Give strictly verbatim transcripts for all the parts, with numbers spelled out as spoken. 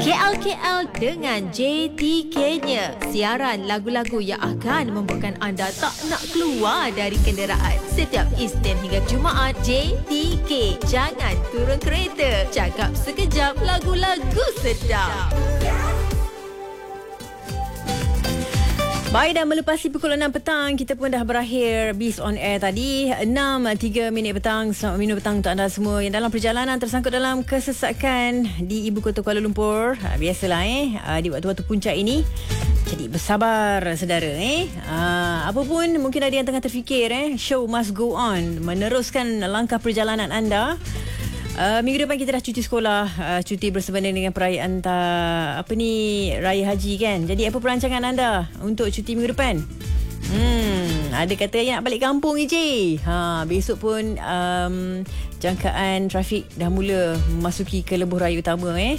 K L K L dengan J T K-nya. Siaran lagu-lagu yang akan membuatkan anda tak nak keluar dari kenderaan. Setiap Isnin hingga Jumaat, J T K. Jangan turun kereta. Cakap sekejap, lagu-lagu sedap. Baik, dan melepasi pukul enam petang, kita pun dah berakhir Biz on Air tadi. enam tiga minit petang. Selamat minum petang untuk anda semua yang dalam perjalanan tersangkut dalam kesesakan di Ibu Kota Kuala Lumpur. Ha, biasalah eh, di waktu-waktu puncak ini. Jadi bersabar saudara eh. Ha, apa pun mungkin ada yang tengah terfikir eh, show must go on. Meneruskan langkah perjalanan anda. Uh, minggu depan kita dah cuti sekolah, uh, cuti bersebanding dengan perayaan ta, apa ni, Raya Haji kan. Jadi apa perancangan anda untuk cuti minggu depan? Hmm, ada kata yang nak balik kampung je. Ha, besok pun um, jangkaan trafik dah mula memasuki ke lebuh raya utama eh.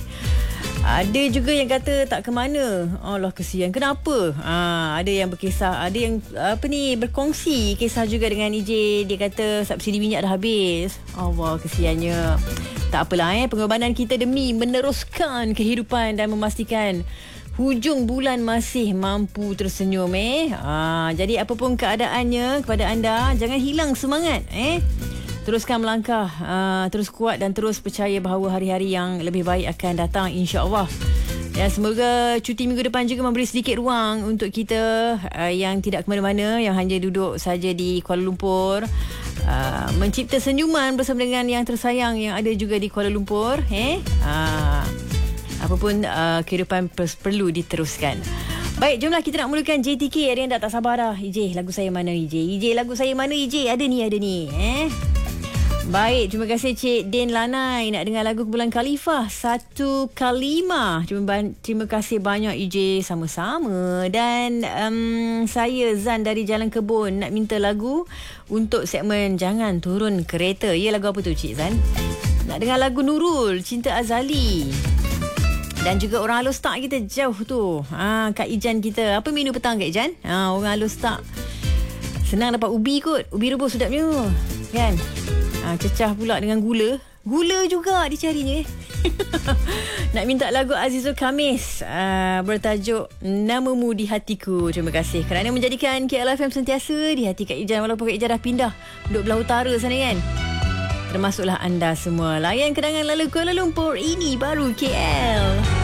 Ada juga yang kata tak ke mana. Allah kesian. Kenapa? Ha, ada yang berkisah, ada yang apa ni berkongsi kisah juga dengan E J. Dia kata subsidi minyak dah habis. Allah kesiannya. Tak apalah eh, pengorbanan kita demi meneruskan kehidupan dan memastikan hujung bulan masih mampu tersenyum eh. Ha, jadi apapun keadaannya, kepada anda jangan hilang semangat eh. Teruskan melangkah, uh, terus kuat dan terus percaya bahawa hari-hari yang lebih baik akan datang insya-Allah. Dan semoga cuti minggu depan juga memberi sedikit ruang untuk kita uh, yang tidak ke mana-mana, yang hanya duduk saja di Kuala Lumpur, uh, mencipta senyuman bersama dengan yang tersayang yang ada juga di Kuala Lumpur. Eh? Uh, apapun uh, kehidupan perlu diteruskan. Baik, jomlah kita nak mulakan J T K. Ada yang dah tak sabar dah. E J, lagu saya mana E J? E J, lagu saya mana E J? Ada ni, ada ni. Eh? Baik, terima kasih Cik Din Lanai nak dengar lagu Kumpulan Khalifah Satu Kalimah. Terima, terima kasih banyak E J, sama-sama. Dan um, saya Zan dari Jalan Kebun nak minta lagu untuk segmen Jangan Turun Kereta. Ya, lagu apa tu Cik Zan? Nak dengar lagu Nurul, Cinta Azali. Dan juga orang halus tak kita jauh tu. Ha, Kak Ijan kita. Apa menu petang Kak Ijan? Ha, orang halus tak. Senang dapat ubi kot. Ubi rebus sedapnya. Kan? Ha, cecah pula dengan gula. Gula juga dicarinya. Nak minta lagu Azizul Khamis uh, bertajuk Namamu di Hatiku. Terima kasih kerana menjadikan K L F M sentiasa di hati Kak Ijan. Walaupun Kak Ijan dah pindah duduk belah utara sana kan. Termasuklah anda semua. Layan kenangan lalu Kuala Lumpur. Ini baru K L.